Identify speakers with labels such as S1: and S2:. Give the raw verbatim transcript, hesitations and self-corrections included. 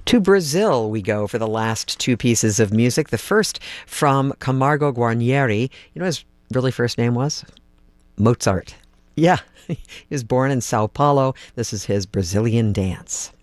S1: To Brazil we go for the last two pieces of music. The first from Camargo Guarnieri. You know what his really first name was? Mozart. Yeah, he was born in Sao Paulo. This is his Brazilian dance.